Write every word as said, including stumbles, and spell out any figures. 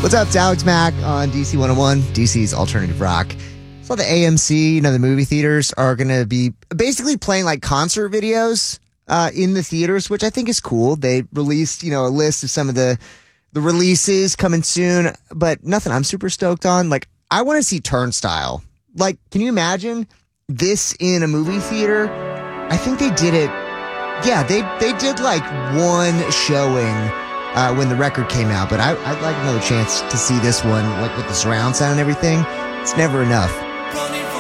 What's up? It's Alex Mack on D C one oh one, D C's Alternative Rock. So the A M C, you know, the movie theaters are going to be basically playing like concert videos uh, in the theaters, which I think is cool. They released, you know, a list of some of the the releases coming soon, but nothing I'm super stoked on. Like, I want to see Turnstile. Like, can you imagine this in a movie theater? I think they did it. Yeah, they they did like one showing Uh, when the record came out, but I, I'd like another chance to see this one, like with the surround sound and everything. It's never enough.